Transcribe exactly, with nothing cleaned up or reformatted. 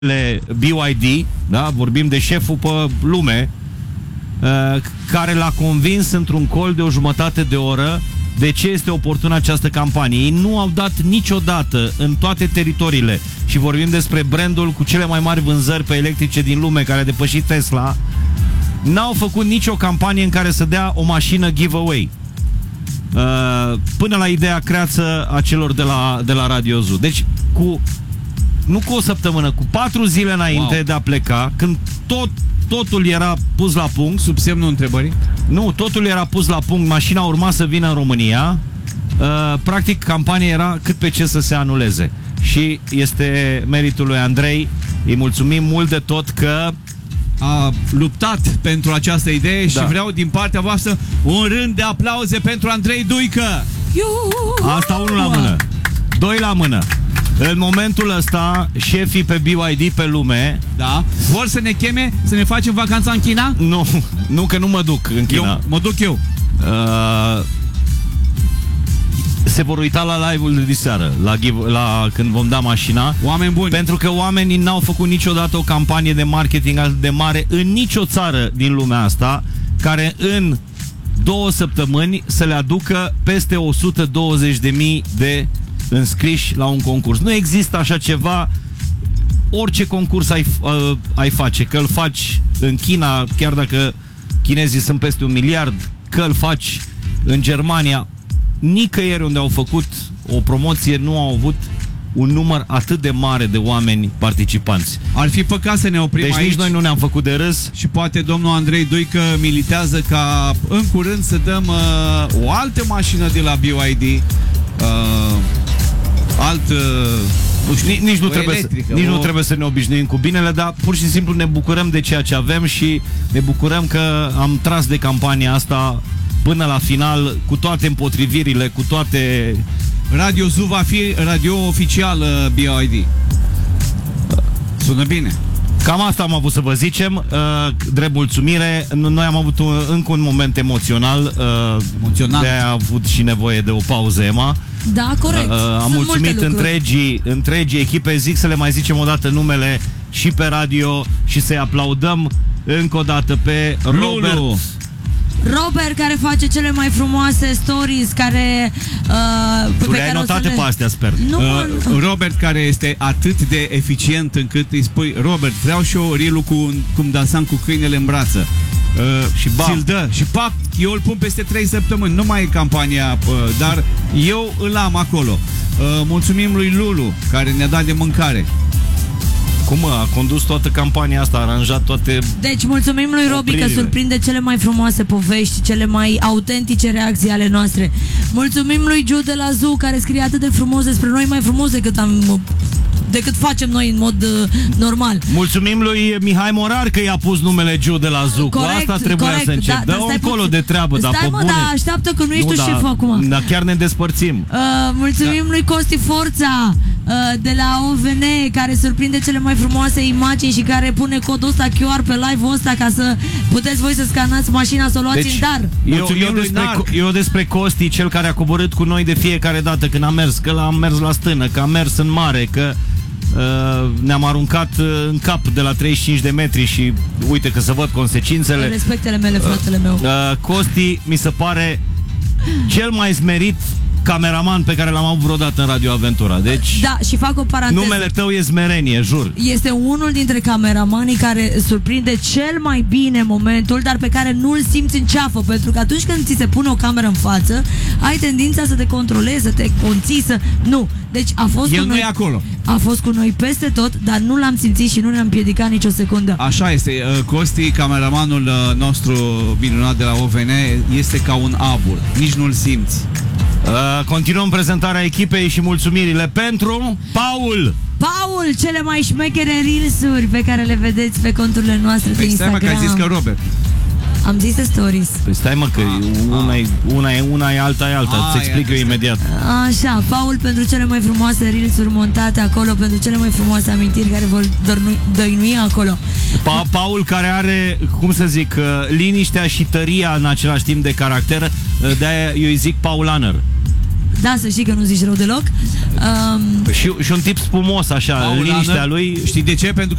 B Y D, da? Vorbim de șeful pe lume, uh, care l-a convins într-un call de o jumătate de oră de ce este oportună această campanie. Ei nu au dat niciodată în toate teritoriile, și vorbim despre brandul cu cele mai mari vânzări pe electrice din lume, care a depășit Tesla, n-au făcut nicio campanie în care să dea o mașină giveaway. Uh, până la ideea creață a celor de la, de la Radio Zoo. Deci cu nu cu o săptămână, cu patru zile înainte wow. de a pleca, când tot, totul era pus la punct. Sub semnul întrebării? Nu, totul era pus la punct, mașina urma să vină în România. uh, Practic, campania era cât pe ce să se anuleze. Și este meritul lui Andrei. Îi mulțumim mult de tot că a luptat pentru această idee, da. Și vreau din partea voastră un rând de aplauze pentru Andrei Duică. Asta unul la mână. Doi la mână. În momentul ăsta, șefii pe B Y D pe lume, da, vor să ne cheme să ne facem vacanța în China? Nu, nu că nu mă duc în China. Eu, mă duc eu. Uh, se vor uita la live-ul de diseară, la, la când vom da mașina. Oameni buni. Pentru că oamenii n-au făcut niciodată o campanie de marketing atât de mare în nicio țară din lumea asta, care în două săptămâni să le aducă peste o sută douăzeci de mii de înscriși la un concurs. Nu există așa ceva. Orice concurs ai, uh, ai face, că îl faci în China, chiar dacă chinezii sunt peste un miliard, că îl faci în Germania, nicăieri unde au făcut o promoție nu au avut un număr atât de mare de oameni participanți. Ar fi păcat să ne oprim deci aici. Nici noi nu ne-am făcut de râs. Și poate domnul Andrei Duică militează ca în curând să dăm uh, o altă mașină de la B Y D, uh, alt uh, nu știu, nici, nu trebuie, electrică, să, nici o... nu trebuie să ne obișnuim cu binele, dar pur și simplu ne bucurăm de ceea ce avem și ne bucurăm că am tras de campania asta până la final, cu toate împotrivirile, cu toate... Radio Zoo va fi radio oficial uh, B Y D. Sună bine. Cam asta am avut să vă zicem, uh, drept mulțumire. Noi am avut un, încă un moment emoțional, uh, emoțional. De-aia a avut și nevoie de o pauză, Emma. Da, corect. Uh, am Sunt mulțumit întregii, întregii echipe. Zic să le mai zicem o dată numele și pe radio și să-i aplaudăm încă o dată pe Robert. Lulu. Robert, care face cele mai frumoase stories, care uh, tu le-ai notate le... pe astea, sper. Nu, uh, Robert, care este atât de eficient încât îi spui: Robert, vreau și eu reel-ul cu, cum dansam cu câinele în brață. Uh, și ți-l dă. Și pac, eu îl pun peste trei săptămâni. Nu mai e campania, uh, dar eu îl am acolo. Uh, mulțumim lui Lulu, care ne-a dat de mâncare. Cum mă, a condus toată campania asta, a aranjat toate... Deci mulțumim lui Robi că surprinde cele mai frumoase povești, cele mai autentice reacții ale noastre. Mulțumim lui Giu de la Zoo, care scrie atât de frumos despre noi, mai frumos decât am... decât facem noi în mod uh, normal. Mulțumim lui Mihai Morar că i-a pus numele Giu de la Zoo. Corect, cu asta trebuia corect, să încep. Da, Dă-o încolo de treabă, dar pe bune. Da, așteaptă că nu ești nu, tu da, șef acum. Dar chiar ne despărțim. Uh, mulțumim da. lui Costi Forța uh, de la O V N, care surprinde cele mai frumoase imagini și care pune codul ăsta Q R pe live-ul ăsta ca să puteți voi să scanați mașina, să o luați deci, în dar. Eu, eu, despre, eu despre Costi, cel care a coborât cu noi de fiecare dată când am mers, că am mers la stână, că am mers în mare, că Uh, ne-am aruncat uh, în cap de la treizeci și cinci de metri și uite că să văd consecințele. Respectele mele, fratele meu. uh, Costi mi se pare cel mai smerit cameraman pe care l-am avut vreodată în Radio Aventura. Deci, da, și fac o paranteză. Numele tău e smerenie, jur. Este unul dintre cameramanii care surprinde cel mai bine momentul, dar pe care nu-l simți în ceafă, pentru că atunci când ți se pune o cameră în față, ai tendința să te controlezi, să te conții, să... Nu. Deci a fost El cu nu noi... e acolo. A fost cu noi peste tot, dar nu l-am simțit și nu ne-am împiedicat nicio secundă. Așa este. Costi, cameramanul nostru minunat de la O V N, este ca un abur. Nici nu-l simți. Uh, continuăm prezentarea echipei și mulțumirile pentru Paul. Paul, cele mai șmechere reels-uri pe care le vedeți pe conturile noastre de Instagram. Stai mă, că ai zis că Robert. Am zis de stories. Păi stai mă că ah, una, ah. E, una e una, e alta e alta. Îți explic eu imediat. Așa, Paul pentru cele mai frumoase reels-uri montate acolo, pentru cele mai frumoase amintiri care vor dăinui acolo. Pa Paul, care are, cum să zic, liniștea și tăria în același timp de caracter. De-aia eu îi zic Paulaner. Da, să știi că nu zici rău deloc. Um, și, și un tip spumos, așa, Paul în liniștea Ană, lui. Știi de ce? Pentru că